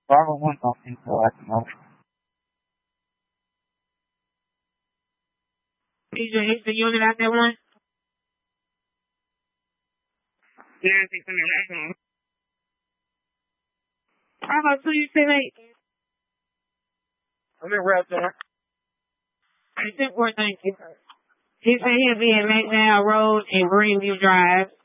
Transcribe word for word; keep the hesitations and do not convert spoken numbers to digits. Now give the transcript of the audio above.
Barbara one something so I can know. Is the, is the unit out there one? Yeah, I think I'm at home. How about two you say late? I'm in Raptor. I think we're thank you. He said he'll be at McDowell Road and Greenview Drive.